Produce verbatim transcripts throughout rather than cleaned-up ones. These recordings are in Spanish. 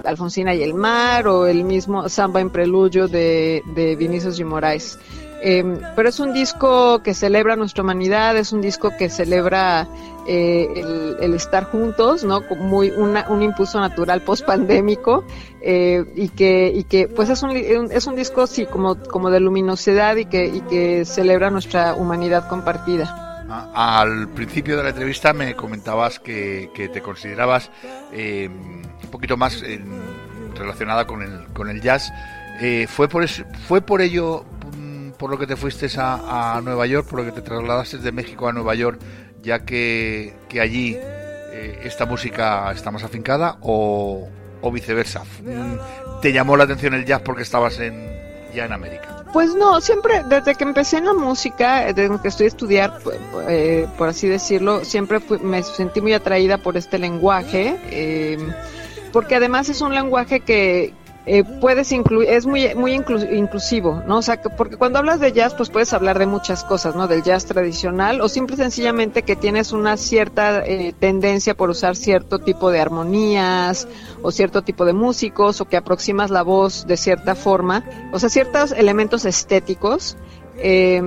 Alfonsina y el mar, o el mismo Samba en Preludio de, de Vinicius de Moraes. Eh, pero es un disco que celebra nuestra humanidad, es un disco que celebra eh, el, el estar juntos, ¿no? Muy una, un impulso natural post-pandémico, eh, y que y que pues es un es un disco sí como como de luminosidad y que y que celebra nuestra humanidad compartida. Al principio de la entrevista me comentabas que, que te considerabas eh, un poquito más eh, relacionada con el con el jazz. Eh, fue por eso, fue por ello por lo que te fuiste a, a Nueva York, por lo que te trasladaste de México a Nueva York, ya que, que allí eh, esta música está más afincada, o, o viceversa. ¿Te llamó la atención el jazz porque estabas en, ya en América? Pues no, siempre, desde que empecé en la música, desde que estoy a estudiar, eh, por así decirlo, siempre fui, me sentí muy atraída por este lenguaje, eh, porque además es un lenguaje que Eh, puedes incluir, es muy muy inclu- inclusivo, ¿no? O sea, que porque cuando hablas de jazz, pues puedes hablar de muchas cosas, ¿no? Del jazz tradicional, o simple y sencillamente que tienes una cierta eh, tendencia por usar cierto tipo de armonías, o cierto tipo de músicos, o que aproximas la voz de cierta forma, o sea, ciertos elementos estéticos, eh,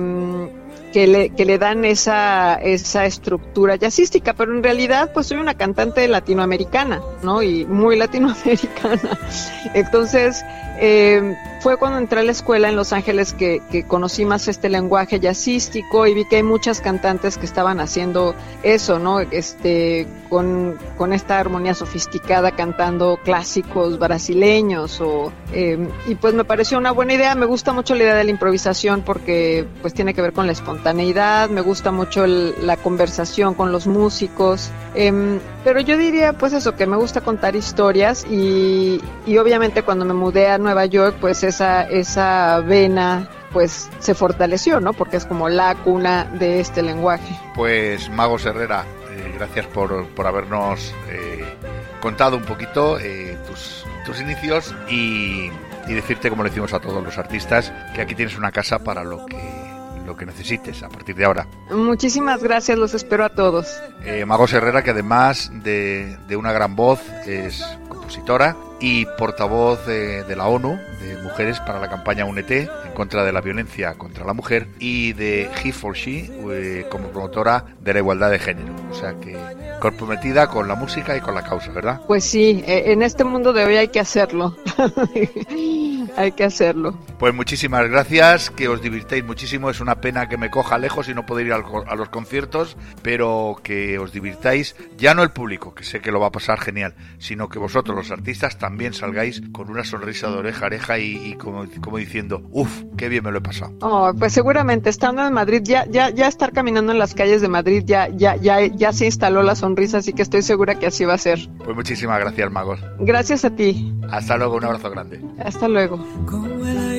que le, que le dan esa, esa estructura jazzística, pero en realidad pues soy una cantante latinoamericana, ¿no? Y muy latinoamericana. Entonces, eh, fue cuando entré a la escuela en Los Ángeles que, que conocí más este lenguaje jazzístico y vi que hay muchas cantantes que estaban haciendo eso, ¿no? Este, con, con esta armonía sofisticada, cantando clásicos brasileños, o, eh, y pues me pareció una buena idea. Me gusta mucho la idea de la improvisación porque pues tiene que ver con la espontaneidad, me gusta mucho el, la conversación con los músicos, eh, pero yo diría pues eso, que me gusta contar historias, y, y obviamente cuando me mudé a Nueva York, pues esa, esa vena pues se fortaleció, ¿no? Porque es como la cuna de este lenguaje. Pues Magos Herrera, eh, gracias por, por habernos eh, contado un poquito eh, tus, tus inicios, y, y decirte, como le decimos a todos los artistas, que aquí tienes una casa para lo que lo que necesites a partir de ahora. Muchísimas gracias, los espero a todos. Eh, Magos Herrera, que además de, de una gran voz, es compositora y portavoz de, de la ONU, de Mujeres para la campaña Únete en contra de la violencia contra la mujer, y de He for She eh, como promotora de la igualdad de género. O sea que comprometida con la música y con la causa, ¿verdad? Pues sí, eh, en este mundo de hoy hay que hacerlo. Hay que hacerlo. Pues muchísimas gracias, que os divirtáis muchísimo. Es una pena que me coja lejos y no poder ir al, a los conciertos, pero que os divirtáis, ya no el público, que sé que lo va a pasar genial, sino que vosotros, los artistas, también salgáis con una sonrisa de oreja a oreja y, y como, como diciendo, uff, qué bien me lo he pasado. Oh, pues seguramente estando en Madrid, ya, ya, ya estar caminando en las calles de Madrid, ya, ya, ya, ya se instaló la sonrisa, así que estoy segura que así va a ser. Pues muchísimas gracias, Magos. Gracias a ti. Hasta luego, un abrazo grande. Hasta luego.